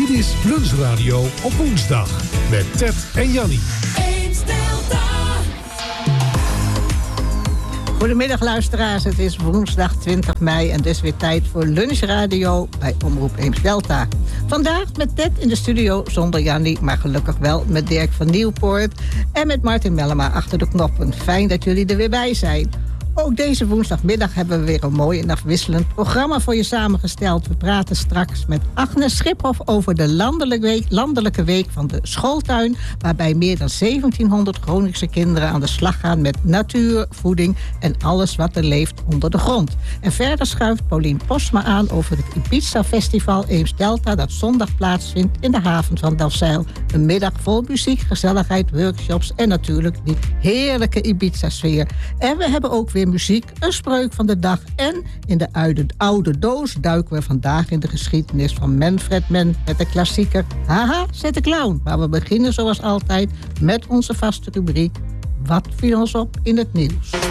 Dit is Lunchradio op woensdag met Ted en Jannie. Goedemiddag luisteraars, het is woensdag 20 mei en dus weer tijd voor Lunchradio bij Omroep Eems-Delta. Vandaag met Ted in de studio zonder Jannie, maar gelukkig wel met Dirk van Nieuwpoort en met Martin Mellema achter de knoppen. Fijn dat jullie er weer bij zijn. Ook deze woensdagmiddag hebben we weer een mooi en afwisselend programma voor je samengesteld. We praten straks met Agnes Schiphoff over de landelijke week van de schooltuin, waarbij meer dan 1700 Groningse kinderen aan de slag gaan met natuur, voeding en alles wat er leeft onder de grond. En verder schuift Paulien Posma aan over het Ibiza Festival Eems-Delta dat zondag plaatsvindt in de haven van Delfzijl. Een middag vol muziek, gezelligheid, workshops en natuurlijk die heerlijke Ibiza-sfeer. En we hebben ook weer muziek, een spreuk van de dag en in de oude doos duiken we vandaag in de geschiedenis van Manfred Mann met de klassieker Haha, zet de clown. Maar we beginnen zoals altijd met onze vaste rubriek Wat viel ons op in het nieuws?